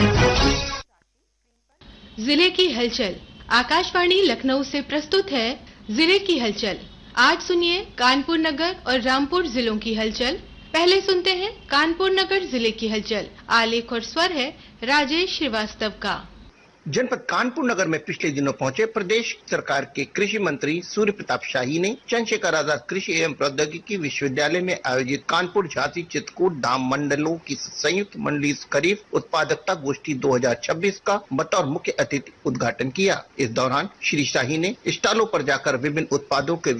जिले की हलचल। आकाशवाणी लखनऊ से प्रस्तुत है जिले की हलचल। आज सुनिए कानपुर नगर और रामपुर जिलों की हलचल। पहले सुनते हैं कानपुर नगर जिले की हलचल। आलेख और स्वर है राजेश श्रीवास्तव का। जनपद कानपुर नगर में पिछले दिनों पहुंचे प्रदेश सरकार के कृषि मंत्री सूर्य प्रताप शाही ने चंद्रशेखर आजाद कृषि एवं प्रौद्योगिकी विश्वविद्यालय में आयोजित कानपुर झांसी चित्रकूट धाम मंडलों की संयुक्त मंडलीय खरीफ उत्पादकता गोष्ठी 2026 का बतौर मुख्य अतिथि उद्घाटन किया। इस दौरान श्री शाही ने स्टॉलों पर जाकर विभिन्न उत्पादों के